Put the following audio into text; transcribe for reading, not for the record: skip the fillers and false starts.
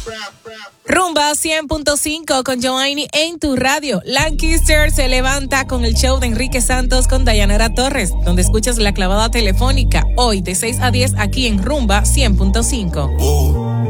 Rumba 100.5 con Joanny en tu radio. Lancaster se levanta con el show de Enrique Santos con Dayanara Torres, donde escuchas la clavada telefónica hoy de 6 a 10 aquí en Rumba 100.5.